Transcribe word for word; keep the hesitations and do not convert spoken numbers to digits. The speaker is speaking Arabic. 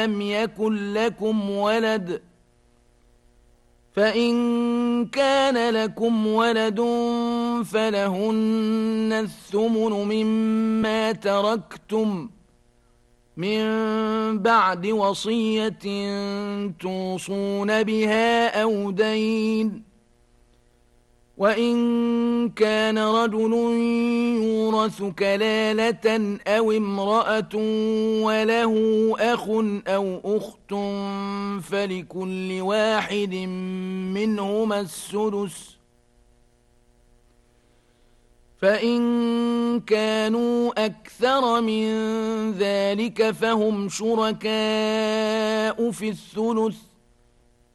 لم يكن لكم ولد فإن كان لكم ولد فلهن الثمن مما تركتم من بعد وصية توصون بها أو دين وإن كان رجل يورث كلالة أو امرأة وله أخ أو أخت فلكل واحد منهما السدس فإن كانوا أكثر من ذلك فهم شركاء في الثلث